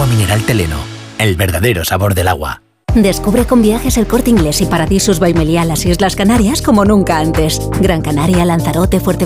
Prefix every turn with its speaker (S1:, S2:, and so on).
S1: mineral Teleno, el verdadero sabor del agua.
S2: Descubre con Viajes El Corte Inglés y Paradisus by Meliá las Islas Canarias como nunca antes. Gran Canaria, Lanzarote, Fuerteventura